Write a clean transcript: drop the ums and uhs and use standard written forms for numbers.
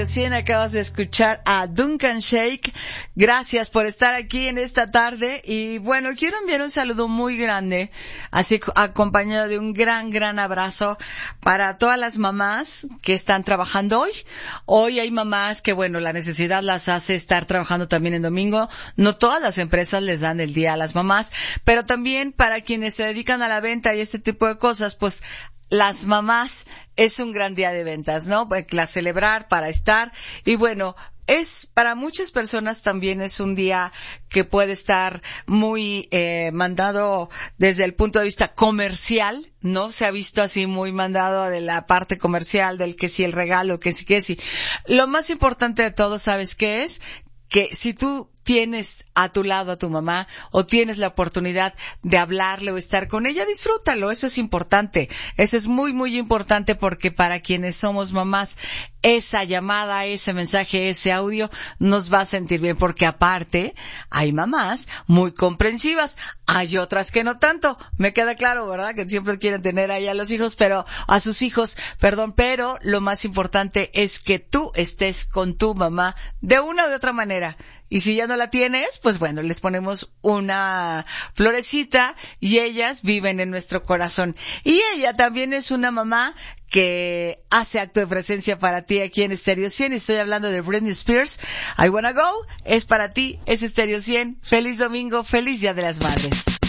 Recién acabas de escuchar a Duncan Sheik. Gracias por estar aquí en esta tarde. Y bueno, quiero enviar un saludo muy grande, así acompañado de un gran abrazo para todas las mamás que están trabajando hoy. Hoy hay mamás que, bueno, la necesidad las hace estar trabajando también en domingo. No todas las empresas les dan el día a las mamás, pero también para quienes se dedican a la venta y este tipo de cosas, pues las mamás es un gran día de ventas, ¿no? La celebrar, para estar. Y bueno, para muchas personas también es un día que puede estar muy mandado desde el punto de vista comercial, ¿no? Se ha visto así muy mandado de la parte comercial, del que si el regalo, que si. Lo más importante de todo, ¿sabes qué es? Que si tú tienes a tu lado a tu mamá o tienes la oportunidad de hablarle o estar con ella, disfrútalo. Eso es importante. Eso es muy importante, porque para quienes somos mamás, esa llamada, ese mensaje, ese audio nos va a sentir bien, porque aparte hay mamás muy comprensivas, hay otras que no tanto. Me queda claro, ¿verdad? Que siempre quieren tener ahí a sus hijos, pero lo más importante es que tú estés con tu mamá de una u de otra manera. Y si ya no la tienes, pues bueno, les ponemos una florecita y ellas viven en nuestro corazón. Y ella también es una mamá que hace acto de presencia para ti aquí en Stereo 100. Estoy hablando de Britney Spears. I Wanna Go es para ti, es Stereo 100. Feliz domingo, feliz Día de las Madres.